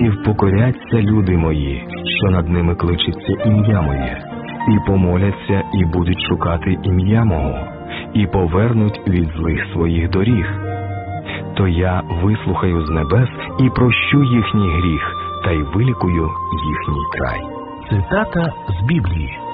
І впокоряться люди мої, що над ними кличеться ім'я моє, і помоляться, і будуть шукати ім'я мого, і повернуть від злих своїх доріг. То я вислухаю з небес і прощу їхній гріх, та й вилікую їхній край. Цитата з Біблії.